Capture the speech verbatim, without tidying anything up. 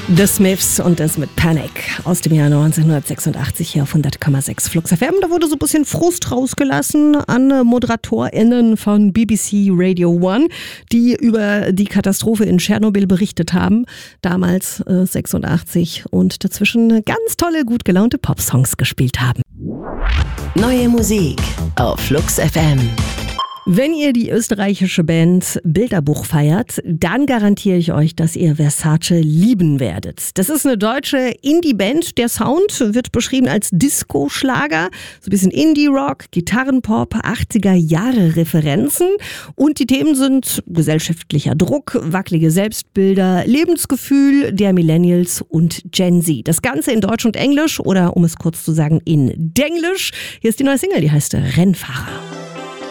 The Smiths und das mit Panic aus dem Jahr neunzehnhundertsechsundachtzig hier auf hundert Komma sechs Flux F M. Da wurde so ein bisschen Frust rausgelassen an ModeratorInnen von B B C Radio One, die über die Katastrophe in Tschernobyl berichtet haben, damals äh, sechsundachtzig, und dazwischen ganz tolle, gut gelaunte Popsongs gespielt haben. Neue Musik auf Flux F M. Wenn ihr die österreichische Band Bilderbuch feiert, dann garantiere ich euch, dass ihr Versace lieben werdet. Das ist eine deutsche Indie-Band. Der Sound wird beschrieben als Disco-Schlager, so ein bisschen Indie-Rock, Gitarrenpop, achtziger-Jahre-Referenzen. Und die Themen sind gesellschaftlicher Druck, wackelige Selbstbilder, Lebensgefühl der Millennials und Gen Z. Das Ganze in Deutsch und Englisch, oder um es kurz zu sagen, in Denglisch. Hier ist die neue Single, die heißt Rennfahrer.